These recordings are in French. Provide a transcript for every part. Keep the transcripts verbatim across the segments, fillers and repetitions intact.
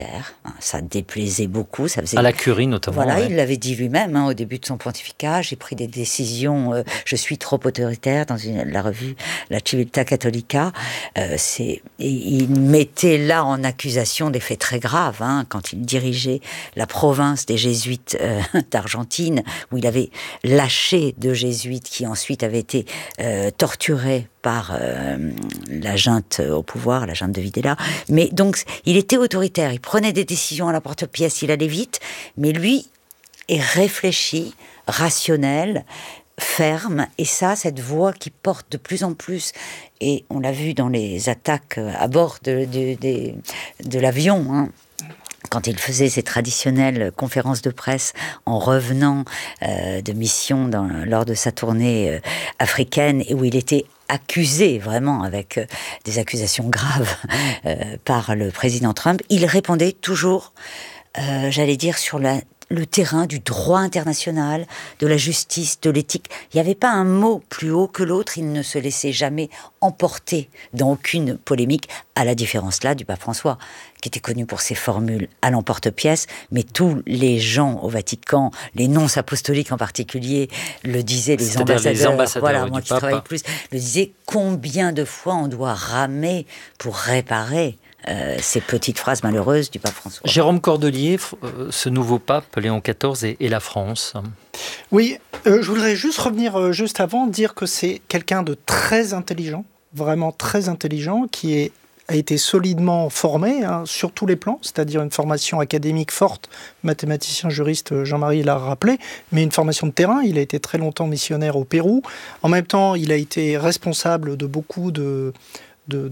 Ça déplaisait beaucoup. Ça faisait... À la Curie notamment. Voilà, ouais. il l'avait dit lui-même hein, au début de son pontificat. J'ai pris des décisions, euh, je suis trop autoritaire dans une, la revue La Civiltà Cattolica. Euh, c'est, il mettait là en accusation des faits très graves hein, quand il dirigeait la province des jésuites euh, d'Argentine, où il avait lâché deux jésuites qui ensuite avaient été euh, torturés par euh, la junte au pouvoir, la junte de Videla. Mais donc, il était autoritaire, il prenait des décisions à la porte-pièce, il allait vite, mais lui est réfléchi, rationnel, ferme, et ça, cette voix qui porte de plus en plus, et on l'a vu dans les attaques à bord de, de, de, de l'avion, hein, quand il faisait ses traditionnelles conférences de presse en revenant euh, de mission dans, lors de sa tournée euh, africaine, et où il était accusé vraiment avec euh, des accusations graves euh, par le président Trump, il répondait toujours, euh, j'allais dire, sur la, le terrain du droit international, de la justice, de l'éthique. Il n'y avait pas un mot plus haut que l'autre, il ne se laissait jamais emporter dans aucune polémique, à la différence là du pape François, qui était connu pour ses formules à l'emporte-pièce, mais tous les gens au Vatican, les nonces apostoliques en particulier, le disaient, les ambassadeurs, les ambassadeurs, voilà, ouais, moi du qui pape. travaille plus, le disaient, combien de fois on doit ramer pour réparer euh, ces petites phrases malheureuses du pape François. Jérôme Cordelier, ce nouveau pape, Léon quatorze, et, et la France. Oui, euh, je voudrais juste revenir euh, juste avant, dire que c'est quelqu'un de très intelligent, vraiment très intelligent, qui est a été solidement formé hein, sur tous les plans, c'est-à-dire une formation académique forte, mathématicien, juriste, Jean-Marie l'a rappelé, mais une formation de terrain. Il a été très longtemps missionnaire au Pérou. En même temps, il a été responsable de beaucoup de... De,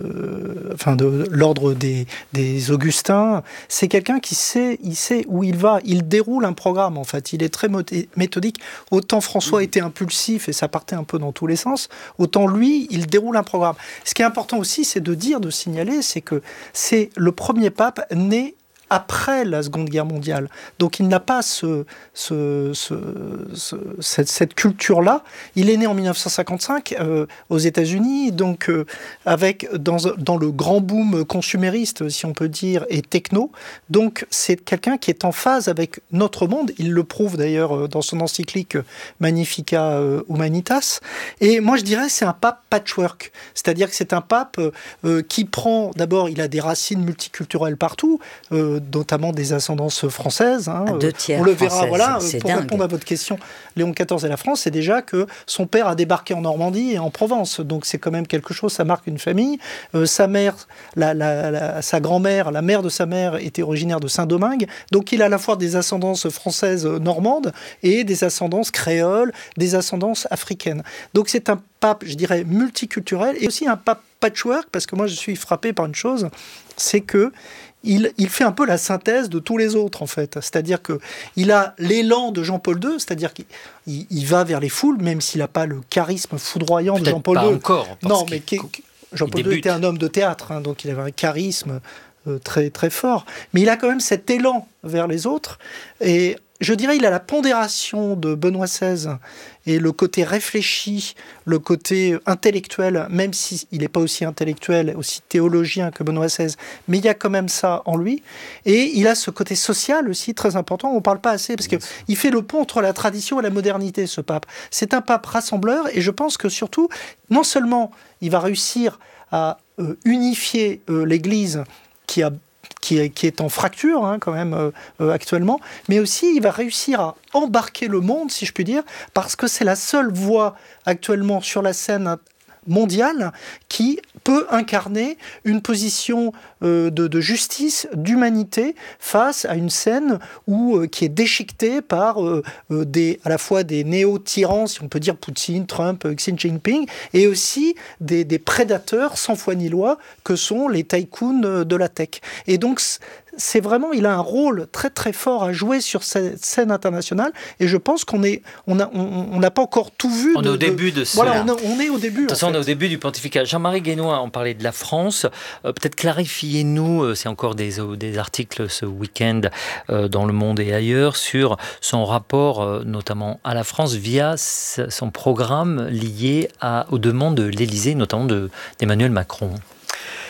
de, enfin de l'ordre des, des Augustins. C'est quelqu'un qui sait, il sait où il va. Il déroule un programme, en fait. Il est très méthodique. Autant François était impulsif et ça partait un peu dans tous les sens, autant lui, il déroule un programme. Ce qui est important aussi, c'est de dire, de signaler, c'est que c'est le premier pape né après la Seconde Guerre mondiale. Donc il n'a pas ce, ce, ce, ce, cette, cette culture-là. Il est né en dix-neuf cent cinquante-cinq euh, aux États-Unis, donc euh, avec dans, dans le grand boom consumériste, si on peut dire, et techno. Donc c'est quelqu'un qui est en phase avec notre monde. Il le prouve d'ailleurs dans son encyclique Magnificat Humanitas. Et moi je dirais c'est un pape patchwork, c'est-à-dire que c'est un pape euh, qui prend, d'abord il a des racines multiculturelles partout, euh, notamment des ascendances françaises. Hein. Deux tiers on le verra, françaises, voilà, c'est pour dingue. répondre à votre question, Léon quatorze et la France, c'est déjà que son père a débarqué en Normandie et en Provence, donc c'est quand même quelque chose, ça marque une famille. Euh, sa mère, la, la, la, sa grand-mère, la mère de sa mère était originaire de Saint-Domingue, donc il a à la fois des ascendances françaises normandes et des ascendances créoles, des ascendances africaines. Donc c'est un pape, je dirais, multiculturel et aussi un pape patchwork, parce que moi je suis frappé par une chose, c'est que Il, il fait un peu la synthèse de tous les autres, en fait. C'est-à-dire qu'il a l'élan de Jean-Paul deux, c'est-à-dire qu'il il, il va vers les foules, même s'il n'a pas le charisme foudroyant Peut-être de Jean-Paul pas deux. encore. Non, mais qu', qu', Jean-Paul deux était un homme de théâtre, hein, donc il avait un charisme euh, très, très fort. Mais il a quand même cet élan vers les autres. Et je dirais il a la pondération de Benoît seize et le côté réfléchi, le côté intellectuel, même s'il n'est pas aussi intellectuel, aussi théologien que Benoît seize, mais il y a quand même ça en lui. Et il a ce côté social aussi très important, on ne parle pas assez, parce qu'il fait le pont entre la tradition et la modernité, ce pape. C'est un pape rassembleur, et je pense que surtout, non seulement il va réussir à euh, unifier euh, l'Église qui a Qui est, qui est en fracture hein, quand même euh, euh, actuellement, mais aussi il va réussir à embarquer le monde, si je puis dire, parce que c'est la seule voix actuellement sur la scène mondiale qui peut incarner une position euh, de, de justice, d'humanité face à une scène où, euh, qui est déchiquetée par euh, euh, des, à la fois des néo-tyrans, si on peut dire Poutine, Trump, Xi Jinping, et aussi des, des prédateurs sans foi ni loi que sont les tycoons de la tech. Et donc c'est vraiment, il a un rôle très très fort à jouer sur cette scène internationale, et je pense qu'on est, on a, on, on n'a pas encore tout vu. On de, est au début de, de ce. Voilà, on, a, on est au début. De toute façon, on est au début du pontificat. Jean-Marie Guénois, on parlait de la France. Euh, peut-être clarifiez-nous, euh, c'est encore des, euh, des articles ce week-end euh, dans Le Monde et ailleurs, sur son rapport euh, notamment à la France via son programme lié à, aux demandes de l'Élysée, notamment de, d'Emmanuel Macron.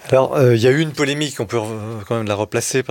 Alors, il euh, y a eu une polémique, on peut euh, quand même la replacer,